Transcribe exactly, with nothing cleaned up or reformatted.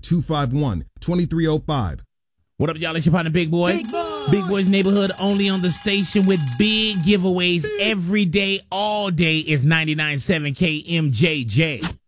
two five one, two three zero five. What up, y'all? It's your partner, Big Boy. Big Boy. Big Boy's Neighborhood, only on the station with big giveaways every day, all day. Is ninety-nine point seven K M J J.